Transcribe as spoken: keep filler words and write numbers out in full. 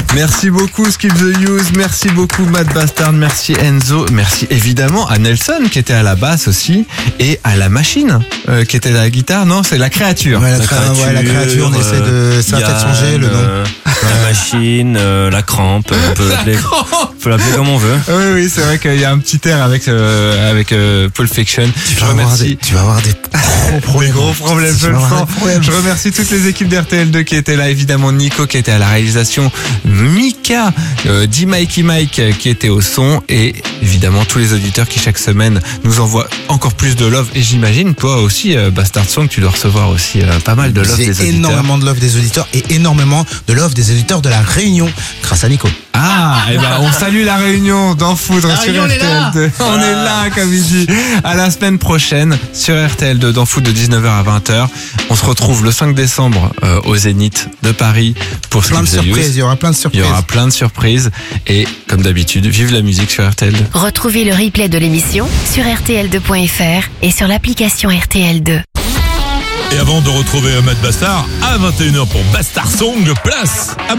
Merci beaucoup Skip the Use, merci beaucoup Matt Bastard, merci Enzo, merci évidemment à Nelson qui était à la basse aussi et à la machine euh, qui était à la guitare. Non, c'est la créature. Ouais, la, la, cré- créature, ouais, la créature, on essaie de... Ça va peut-être changer le nom. Euh, la machine, euh, la crampe, on peut l'appeler, on peut l'appeler comme on veut. Oui, oui, c'est vrai qu'il y a un petit air avec euh, avec euh, Pulp Fiction. Tu Je vas, avoir remercie. des, tu vas avoir des gros problèmes. Des gros problèmes, Tu je vas le avoir sens. des problèmes. Je remercie toutes les équipes d'R T L deux qui étaient là, évidemment Nico qui était à la réalisation, Mika, euh, D Mikey Mike qui était au son et évidemment tous les auditeurs qui chaque semaine nous envoient encore plus de love. Et j'imagine toi aussi, euh, Bastard Song, tu dois recevoir aussi euh, pas mal de love J'ai des auditeurs. énormément de love des auditeurs et énormément de love des auditeurs de la Réunion grâce à Nico. Ah, et ben on salue la Réunion d'en foudre La sur Réunion, on est R T L là. deux. On est là, comme il dit. À la semaine prochaine sur R T L deux d'en foudre de dix-neuf heures à vingt heures. On se retrouve le cinq décembre euh, au Zénith de Paris pour Plein de Skip the Use. surprises, il y aura plein de Il surprises. y aura plein de surprises et comme d'habitude, vive la musique sur R T L deux. Retrouvez le replay de l'émission sur R T L deux point F R et sur l'application R T L deux. Et avant de retrouver Matt Bastard, à vingt et une heures pour Bastard Song, place à